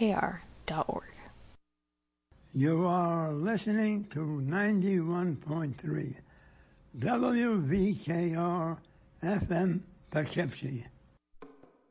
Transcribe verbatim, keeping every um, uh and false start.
K R dot org. You are listening to ninety-one point three W V K R F M Poughkeepsie.